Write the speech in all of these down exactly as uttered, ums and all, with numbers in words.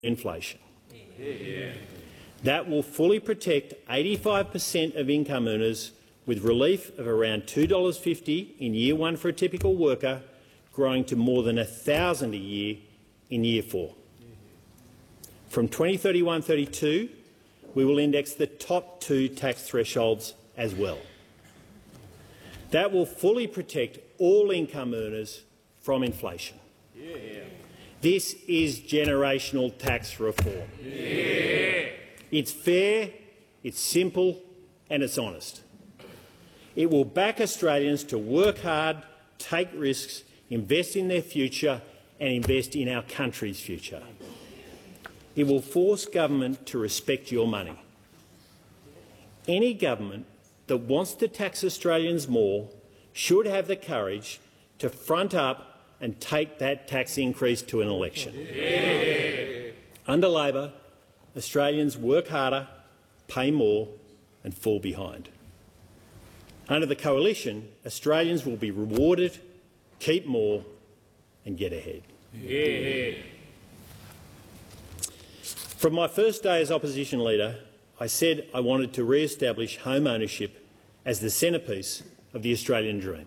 inflation. Yeah. That will fully protect eighty-five percent of income earners, with relief of around two dollars fifty in year one for a typical worker, growing to more than one thousand dollars a year in year four. From twenty thirty-one thirty-two, we will index the top two tax thresholds as well. That will fully protect all income earners from inflation. Yeah. This is generational tax reform. Yeah. It's fair, it's simple and it's honest. It will back Australians to work hard, take risks, invest in their future and invest in our country's future. It will force government to respect your money. Any government that wants to tax Australians more should have the courage to front up and take that tax increase to an election. Yeah. Under Labor, Australians work harder, pay more and fall behind. Under the Coalition, Australians will be rewarded, keep more and get ahead. Yeah. From my first day as opposition leader, I said I wanted to re-establish home ownership as the centrepiece of the Australian dream.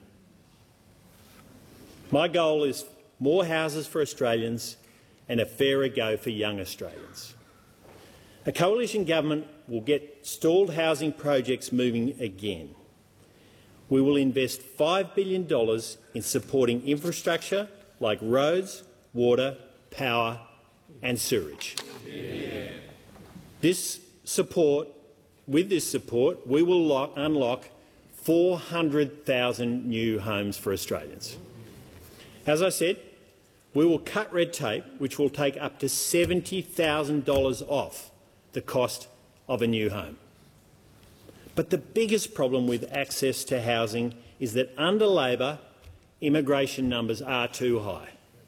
My goal is more houses for Australians and a fairer go for young Australians. A coalition government will get stalled housing projects moving again. We will invest five billion dollars in supporting infrastructure like roads, water, power and sewerage. Yeah. This support, with this support, we will lock, unlock four hundred thousand new homes for Australians. As I said, we will cut red tape, which will take up to seventy thousand dollars off the cost of a new home. But the biggest problem with access to housing is that under Labor, immigration numbers are too high.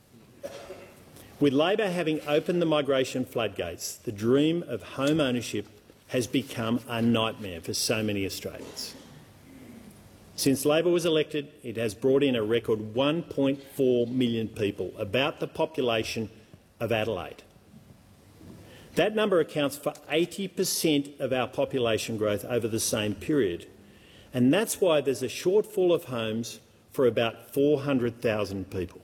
With Labor having opened the migration floodgates, the dream of home ownership has become a nightmare for so many Australians. Since Labor was elected, it has brought in a record one point four million people, about the population of Adelaide. That number accounts for eighty percent of our population growth over the same period, and that's why there's a shortfall of homes for about four hundred thousand people.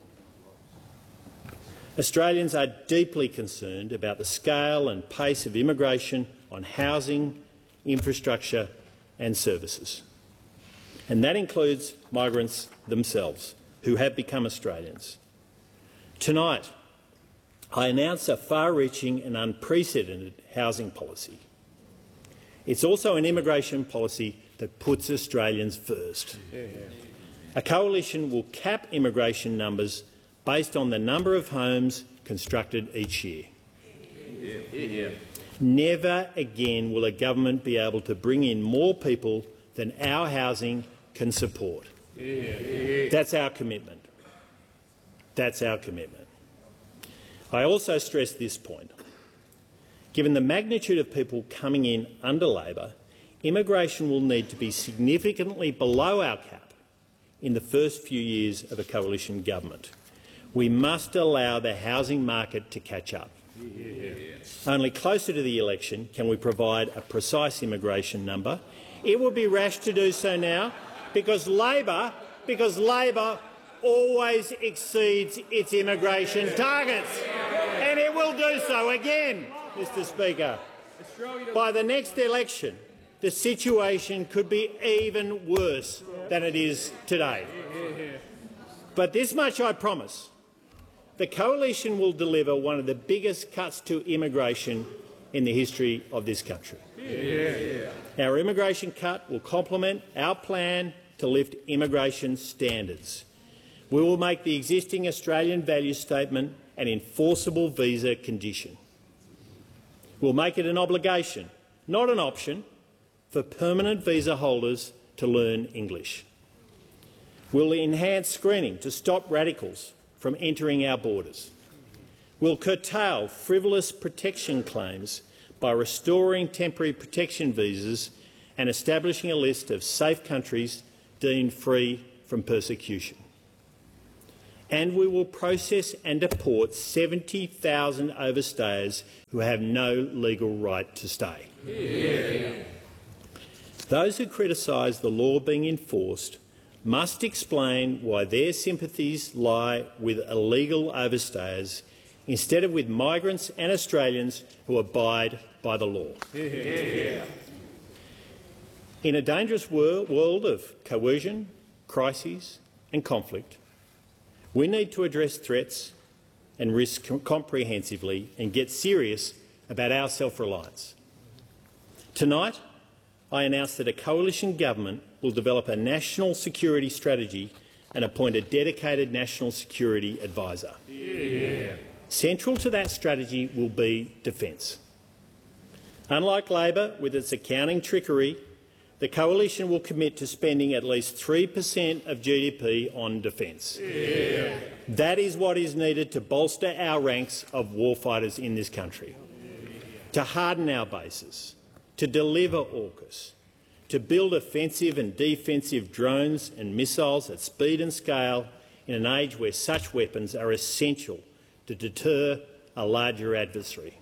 Australians are deeply concerned about the scale and pace of immigration on housing, infrastructure and services. And that includes migrants themselves, who have become Australians. Tonight, I announce a far-reaching and unprecedented housing policy. It's also an immigration policy that puts Australians first. Yeah, yeah. A coalition will cap immigration numbers based on the number of homes constructed each year. Yeah, yeah. Never again will a government be able to bring in more people than our housing can support. Yeah, yeah. That's our commitment. That's our commitment. I also stress this point. Given the magnitude of people coming in under Labor, immigration will need to be significantly below our cap in the first few years of a coalition government. We must allow the housing market to catch up. Yeah. Only closer to the election can we provide a precise immigration number. It would be rash to do so now, because Labor, because Labor always exceeds its immigration targets, and it will do so again, Mister Speaker. By the next election, the situation could be even worse than it is today. But this much I promise. The coalition will deliver one of the biggest cuts to immigration in the history of this country. Yeah. Our immigration cut will complement our plan to lift immigration standards. We will make the existing Australian Values Statement an enforceable visa condition. We'll make it an obligation, not an option, for permanent visa holders to learn English. We'll enhance screening to stop radicals from entering our borders. We'll curtail frivolous protection claims by restoring temporary protection visas and establishing a list of safe countries deemed free from persecution. And we will process and deport seventy thousand overstayers who have no legal right to stay. Yeah. Those who criticise the law being enforced must explain why their sympathies lie with illegal overstayers instead of with migrants and Australians who abide by the law. Yeah. In a dangerous wor world of coercion, crises and conflict, we need to address threats and risks comprehensively and get serious about our self-reliance. Tonight, I announce that a coalition government will develop a national security strategy and appoint a dedicated national security advisor. Yeah. Central to that strategy will be defence. Unlike Labor, with its accounting trickery, the coalition will commit to spending at least three per cent of G D P on defence. Yeah. That is what is needed to bolster our ranks of warfighters in this country, to harden our bases, to deliver AUKUS, to build offensive and defensive drones and missiles at speed and scale in an age where such weapons are essential to deter a larger adversary.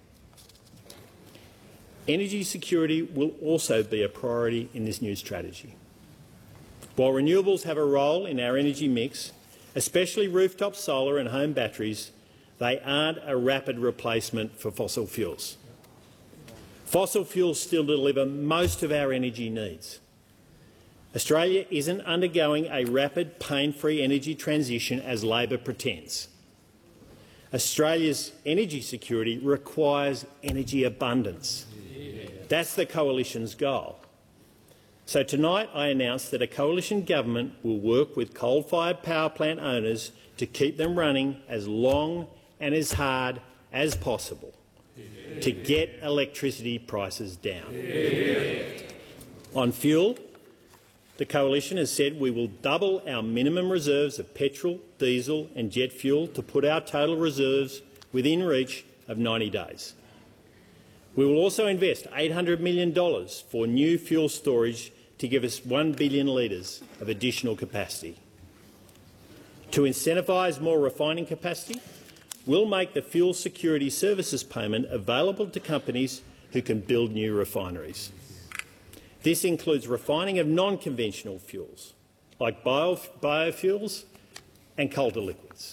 Energy security will also be a priority in this new strategy. While renewables have a role in our energy mix, especially rooftop solar and home batteries, they aren't a rapid replacement for fossil fuels. Fossil fuels still deliver most of our energy needs. Australia isn't undergoing a rapid, pain-free energy transition as Labor pretends. Australia's energy security requires energy abundance. That's the coalition's goal. So tonight I announce that a coalition government will work with coal-fired power plant owners to keep them running as long and as hard as possible to get electricity prices down. Yeah. On fuel, the coalition has said we will double our minimum reserves of petrol, diesel and jet fuel to put our total reserves within reach of ninety days. We will also invest eight hundred million dollars for new fuel storage to give us one billion litres of additional capacity. To incentivise more refining capacity, we'll make the Fuel Security Services payment available to companies who can build new refineries. This includes refining of non-conventional fuels, like bio biofuels and coal-to-liquids.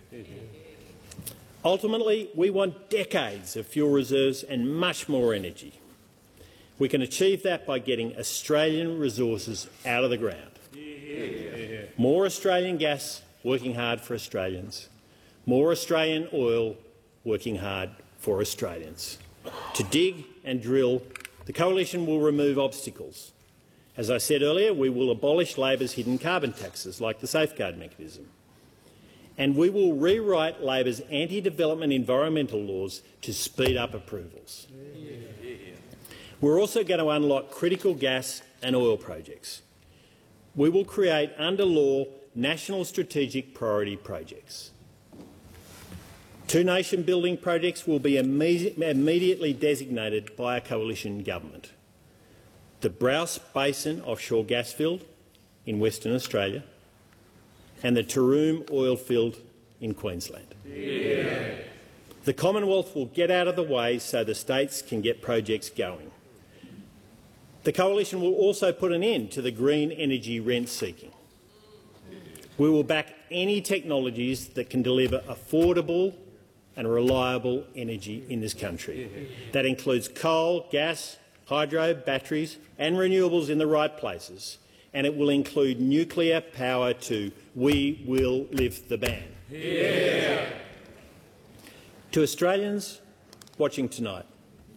Ultimately, we want decades of fuel reserves and much more energy. We can achieve that by getting Australian resources out of the ground. More Australian gas working hard for Australians. More Australian oil working hard for Australians. To dig and drill, the coalition will remove obstacles. As I said earlier, we will abolish Labor's hidden carbon taxes, like the safeguard mechanism. And we will rewrite Labor's anti-development environmental laws to speed up approvals. We're also going to unlock critical gas and oil projects. We will create, under law, national strategic priority projects. Two nation-building projects will be imme- immediately designated by a coalition government. The Browse Basin offshore gas field in Western Australia and the Taroom oil field in Queensland. Yeah. The Commonwealth will get out of the way so the states can get projects going. The coalition will also put an end to the green energy rent-seeking. We will back any technologies that can deliver affordable and reliable energy in this country. That includes coal, gas, hydro, batteries and renewables in the right places, and it will include nuclear power too. We will lift the ban. Yeah. To Australians watching tonight,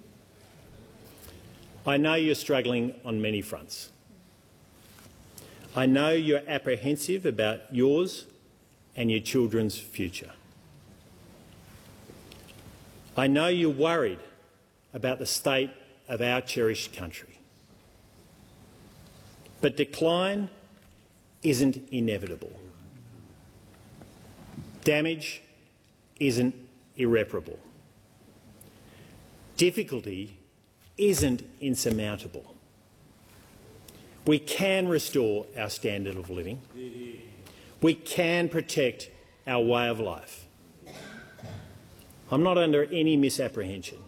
I know you're struggling on many fronts. I know you're apprehensive about yours and your children's future. I know you're worried about the state of our cherished country. But decline isn't inevitable. Damage isn't irreparable. Difficulty isn't insurmountable. We can restore our standard of living. We can protect our way of life. I'm not under any misapprehension.